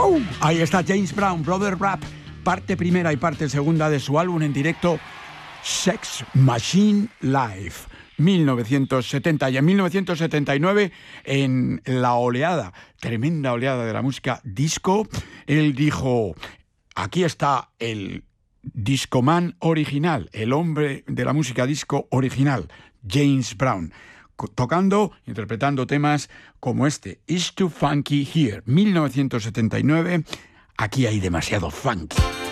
Ahí está James Brown, Brother Rap, parte primera y parte segunda de su álbum en directo Sex Machine Live, 1970. Y en 1979, en la oleada, tremenda oleada de la música disco, él dijo: aquí está el discoman original, el hombre de la música disco original, James Brown, tocando, interpretando temas como este, It's Too Funky Here, 1979. Aquí hay demasiado funky.